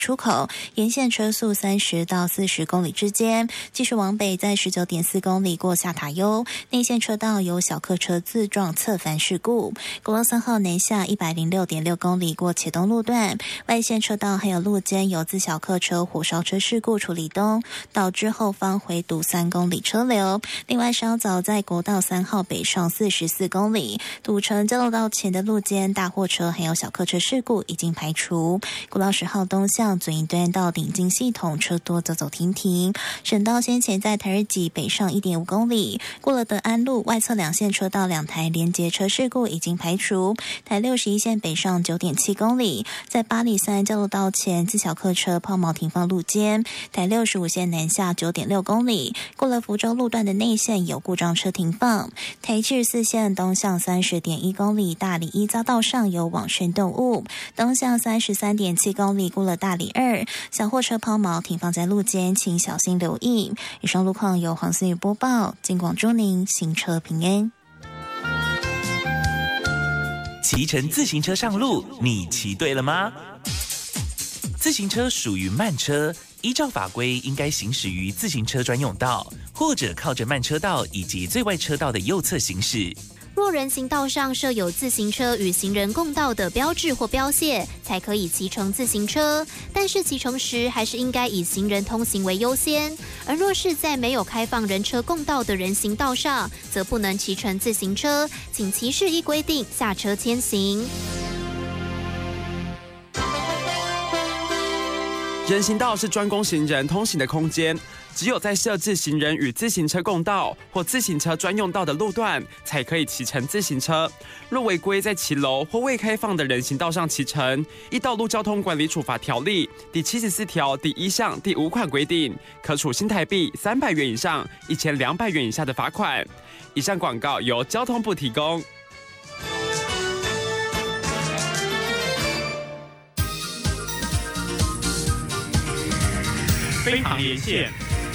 出口，沿线车速30到40公里之间，继续往北在19.4公里过下塔悠，内线车道有小客车自撞侧翻事故。国道3号南下106.6公里过茄东路段，外线车道还有路肩有自小客车火烧车事故处理东，导致后方回堵3公里车流。另外稍早在国道3号北上44公里，堵成交流道前的路肩大货车还有小客车事故已经排除。国道10号东向左营端到顶金系统车多走走停停。省道先前在台日己北上1.5公里，过了德安路外侧两线车道2台连结车事故已经排除。台61线北上9.7公里，在八里山交流道前自小客车抛锚停放路肩。台65线南下9.6公里，过了福州路段的内线有故障车停放。台74线东向30.1公里，大里一匝道上有往生动物，东向33.7公里过了大里2，小货车抛锚停放在路肩，请小心留意。以上路况由黄思雨播报，金广祝您行车平安。 骑乘自行车上路，你骑对了吗？自行车属于慢车，依照法规应该行驶于自行车专用道，或者靠着慢车道以及最外车道的右侧行驶。 若人行道上设有自行车与行人共道的标志或标线，才可以骑乘自行车，但是骑乘时还是应该以行人通行为优先。而若是在没有开放人车共道的人行道上，则不能骑乘自行车，请骑士依规定下车牵行。 人行道是专供行人通行的空间，只有在设置行人与自行车共道或自行车专用道的路段，才可以骑乘自行车。若违规在骑楼或未开放的人行道上骑乘，依道路交通管理处罚条例第74条第1项第5款规定，可处新台币300元以上1200元以下的罚款。以上广告由交通部提供。 飞航连线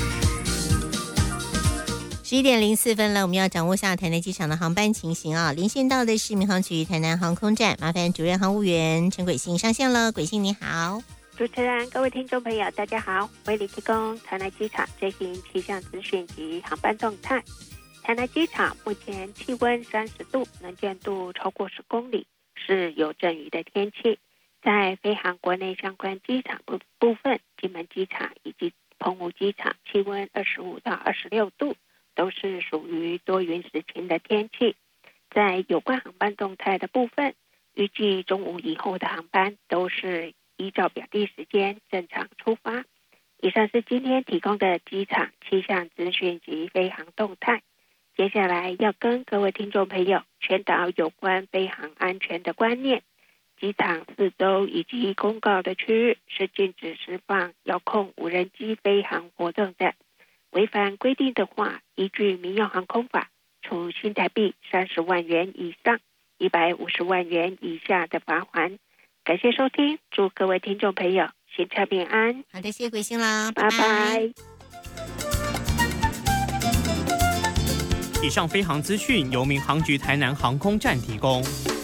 11点04分了，我们要掌握下台南机场的航班情形啊。连线到的是民航局台南航空站，麻烦主任航务员陈轨信上线了。轨信你好。 主持人、各位听众朋友大家好，为您提供台南机场最新气象资讯及航班动态。台南机场目前气温30度，能见度超过10公里，是有阵雨的天气。在飞航国内相关机场部分，金门机场以及澎湖机场气温25到26度，都是属于多云时晴的天气。在有关航班动态的部分，预计中午以后的航班都是依照表定时间正常出发。以上是今天提供的机场气象资讯及飞航动态。接下来要跟各位听众朋友宣导有关飞航安全的观念。机场四周以及公告的区域是禁止释放遥控无人机飞航活动的，违反规定的话，依据民用航空法，处新台币30万元以上150万元以下的罚款。感谢收听，祝各位听众朋友行车平安。 好的，谢谢轨信啦， 拜拜。 以上飞航资讯由民航局台南航空站提供。